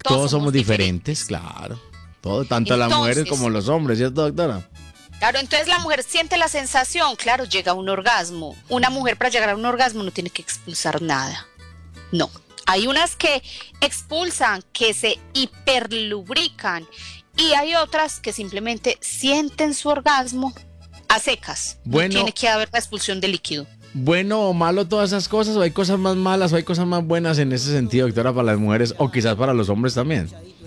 Todos somos diferentes, claro. Todo, tanto las mujeres como los hombres, ¿cierto, doctora? Claro, entonces la mujer siente la sensación, claro, llega a un orgasmo. Una mujer para llegar a un orgasmo no tiene que expulsar nada. No. Hay unas que expulsan, que se hiperlubrican, y hay otras que simplemente sienten su orgasmo a secas. Bueno, no tiene que haber la expulsión de líquido. ¿Bueno o malo todas esas cosas? ¿O hay cosas más malas o hay cosas más buenas en ese sentido, doctora, para las mujeres o quizás para los hombres también?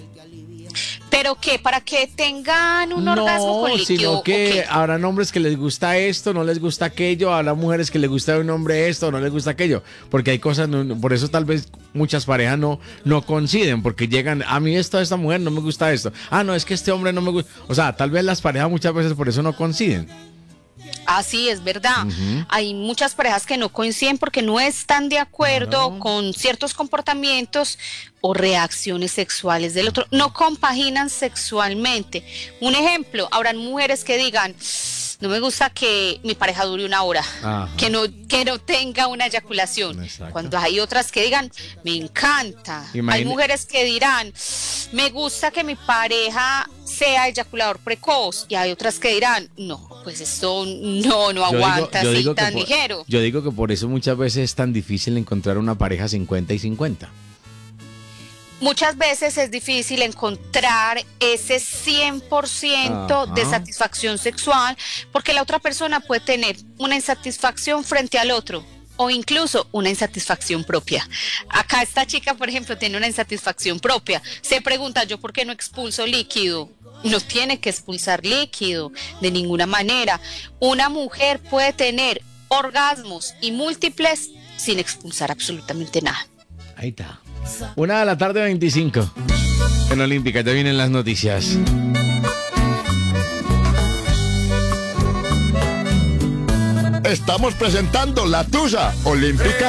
¿Pero qué? ¿Para que tengan un orgasmo con líquido? No, sino que habrán hombres que les gusta esto, no les gusta aquello, habrá mujeres que les gusta un hombre esto, no les gusta aquello, porque hay cosas, por eso tal vez muchas parejas no coinciden, porque llegan, a mí esta mujer no me gusta esto, no, es que este hombre no me gusta, o sea, tal vez las parejas muchas veces por eso no coinciden. Sí, es verdad. Hay muchas parejas que no coinciden porque no están de acuerdo con ciertos comportamientos o reacciones sexuales del otro. No compaginan sexualmente. Un ejemplo, habrán mujeres que digan, no me gusta que mi pareja dure 1 hora, que no tenga una eyaculación. Exacto. Cuando hay otras que digan, me encanta. Hay mujeres que dirán, me gusta que mi pareja sea eyaculador precoz, y hay otras que dirán, no, pues esto no aguanta así tan ligero. Yo digo que por eso muchas veces es tan difícil encontrar una pareja 50 y 50. Muchas veces es difícil encontrar ese 100% de satisfacción sexual, porque la otra persona puede tener una insatisfacción frente al otro, o incluso una insatisfacción propia. Acá esta chica, por ejemplo, tiene una insatisfacción propia. Se pregunta, ¿yo por qué no expulso líquido? No tiene que expulsar líquido de ninguna manera. Una mujer puede tener orgasmos y múltiples sin expulsar absolutamente nada. Ahí está. 1:25 en Olímpica, ya vienen las noticias. Estamos presentando La Tusa Olímpica.